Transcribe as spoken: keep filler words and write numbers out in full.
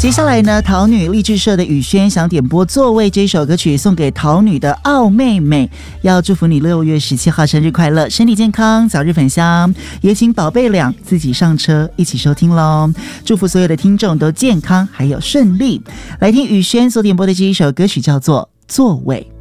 接下来呢，桃女励志社的宇轩想点播《座位》这首歌曲送给桃女的奥妹妹，要祝福你六月十七号生日快乐，身体健康，早日返乡。也请宝贝俩自己上车一起收听咯，祝福所有的听众都健康还有顺利。来听宇轩所点播的这一首歌曲叫做《座位》。